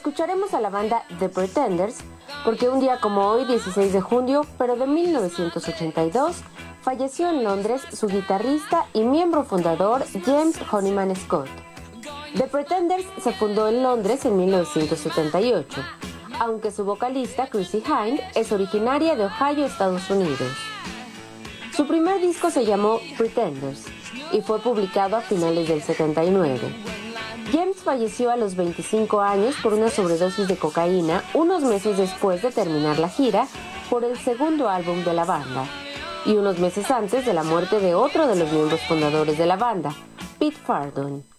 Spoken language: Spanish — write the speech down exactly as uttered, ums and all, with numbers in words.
escucharemos a la banda The Pretenders porque un día como hoy, dieciséis de junio, pero de mil novecientos ochenta y dos, falleció en Londres su guitarrista y miembro fundador James Honeyman Scott. The Pretenders se fundó en Londres en mil novecientos setenta y ocho, aunque su vocalista Chrissie Hynde es originaria de Ohio, Estados Unidos. Su primer disco se llamó Pretenders y fue publicado a finales del setenta y nueve. James falleció a los veinticinco años por una sobredosis de cocaína unos meses después de terminar la gira por el segundo álbum de la banda y unos meses antes de la muerte de otro de los miembros fundadores de la banda, Pete Fardon.